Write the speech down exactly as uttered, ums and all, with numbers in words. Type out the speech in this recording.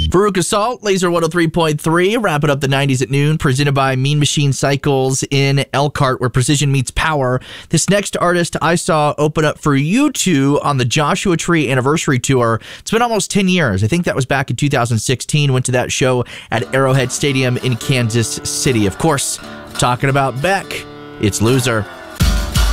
Farouk Assault, Laser one oh three point three, wrapping up the nineties at noon, presented by Mean Machine Cycles in Elkhart, where precision meets power. This next artist I saw open up for U two on the Joshua Tree Anniversary Tour. It's been almost ten years. I think that was back in two thousand sixteen. Went to that show at Arrowhead Stadium in Kansas City. Of course, talking about Beck, it's Loser.